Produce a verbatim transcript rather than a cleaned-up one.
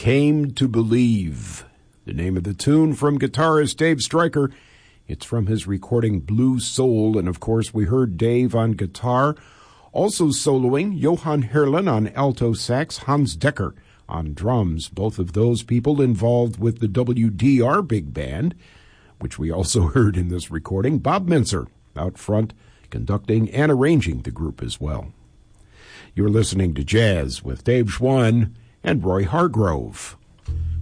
Came to Believe, the name of the tune from guitarist Dave Stryker. It's from his recording Blue Soul, and of course we heard Dave on guitar. Also soloing, Johan Herlin on alto sax, Hans Decker on drums, both of those people involved with the W D R Big Band, which we also heard in this recording. Bob Minzer out front, conducting and arranging the group as well. You're listening to Jazz with Dave Schwann and Roy Hargrove.